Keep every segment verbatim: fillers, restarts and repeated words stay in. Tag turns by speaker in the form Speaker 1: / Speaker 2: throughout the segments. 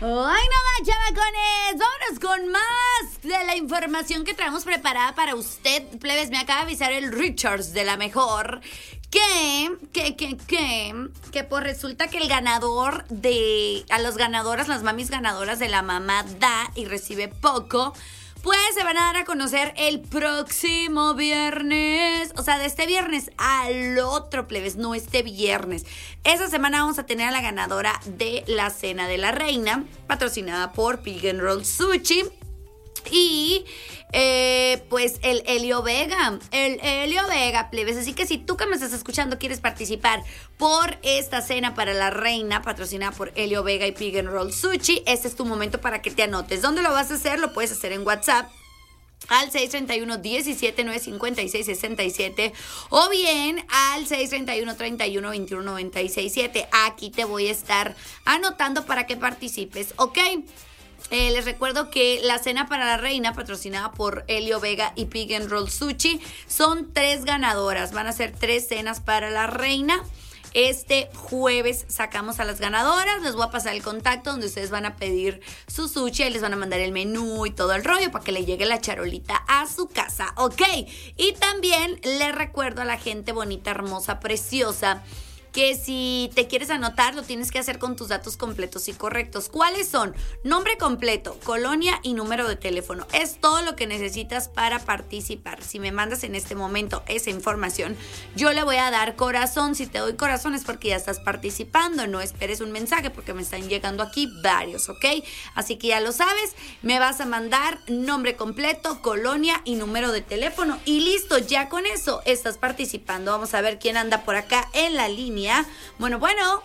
Speaker 1: no, chamacones, vámonos con más de la información que traemos preparada para usted, plebes. Me acaba de avisar el Richards de La Mejor que, que, que, que, que pues resulta que el ganador de, a los ganadoras, las mamis ganadoras de La Mamá Da y Recibe Poco, pues se van a dar a conocer el próximo viernes. O sea, de este viernes al otro, plebes, no este viernes. Esa semana vamos a tener a la ganadora de la Cena de la Reina, patrocinada por Pig and Roll Sushi. Y eh, pues el Helio Vega, el Helio Vega, plebes. Así que si tú que me estás escuchando quieres participar por esta cena para la reina, patrocinada por Helio Vega y Pig and Roll Sushi, este es tu momento para que te anotes. ¿Dónde lo vas a hacer? Lo puedes hacer en WhatsApp al seis treinta y uno, diecisiete, nueve cincuenta y seis, sesenta y siete o bien al seis treinta y uno, treinta y uno, veintiuno, noventa y seis, siete. Aquí te voy a estar anotando para que participes, ¿ok? Eh, les recuerdo que la cena para la reina, patrocinada por Helio Vega y Pig and Roll Sushi, son tres ganadoras. Van a ser tres cenas para la reina. Este jueves sacamos a las ganadoras. Les voy a pasar el contacto donde ustedes van a pedir su sushi y les van a mandar el menú y todo el rollo para que le llegue la charolita a su casa, ¿ok? Y también les recuerdo a la gente bonita, hermosa, preciosa, que si te quieres anotar, lo tienes que hacer con tus datos completos y correctos. ¿Cuáles son? Nombre completo, colonia y número de teléfono. Es todo lo que necesitas para participar. Si me mandas en este momento esa información, yo le voy a dar corazón. Si te doy corazón es porque ya estás participando. No esperes un mensaje porque me están llegando aquí varios, ¿ok? Así que ya lo sabes, me vas a mandar nombre completo, colonia y número de teléfono. Y listo, ya con eso estás participando. Vamos a ver quién anda por acá en la línea. Bueno, bueno.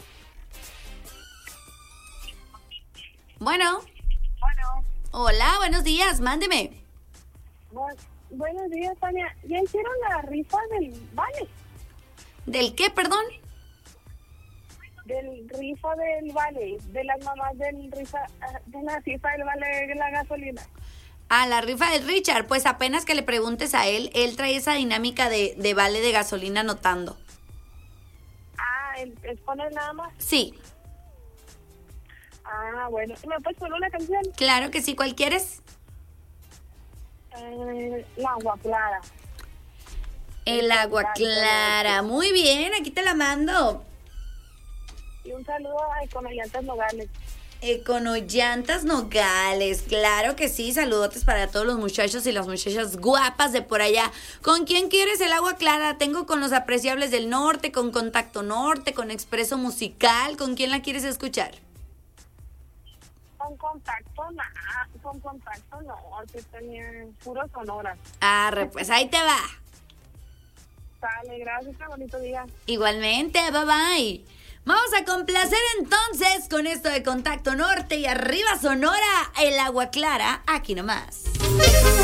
Speaker 1: Bueno.
Speaker 2: Bueno.
Speaker 1: Hola, buenos días, mándeme.
Speaker 2: Bu- buenos días, Tania. ¿Ya hicieron la rifa del vale?
Speaker 1: ¿Del qué, perdón?
Speaker 2: Del rifa del vale, de las mamás del rifa, de la rifa del vale de la gasolina.
Speaker 1: Ah, la rifa del Richard. Pues apenas que le preguntes a él, él trae esa dinámica de, de vale de gasolina anotando.
Speaker 2: Ah, ¿es poner nada más?
Speaker 1: Sí.
Speaker 2: Ah, bueno. ¿Me puedes poner una canción?
Speaker 1: Claro que sí, ¿cuál quieres?
Speaker 2: Eh, la agua clara.
Speaker 1: El agua clara. Muy bien, aquí te la mando.
Speaker 2: Y un saludo a Econollantas Nogales.
Speaker 1: Econollantas Nogales, claro que sí, saludotes para todos los muchachos y las muchachas guapas de por allá. ¿Con quién quieres el agua clara? Tengo con los apreciables del norte, con Contacto Norte, con Expreso Musical. ¿Con quién la quieres escuchar?
Speaker 2: Con contacto, nada, con contacto no, porque tenía puro Sonora.
Speaker 1: Arre, pues ahí te va.
Speaker 2: Sale, gracias, qué bonito día.
Speaker 1: Igualmente, bye bye. Vamos a complacer entonces con esto de Contacto Norte y arriba Sonora, el agua clara, aquí nomás.